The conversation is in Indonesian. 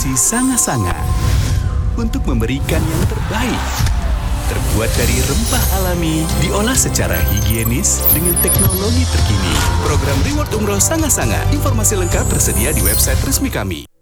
Destinasi Sanga-Sanga untuk memberikan yang terbaik. Terbuat dari rempah alami, diolah secara higienis dengan teknologi terkini. Program Reward Umroh Sanga-Sanga. Informasi lengkap tersedia di website resmi kami.